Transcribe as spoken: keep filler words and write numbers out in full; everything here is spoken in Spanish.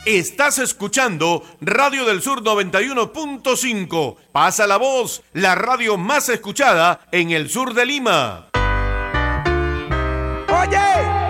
Estás escuchando Radio del Sur noventa y uno punto cinco. Pasa la voz, la radio más escuchada en el sur de Lima. Oye.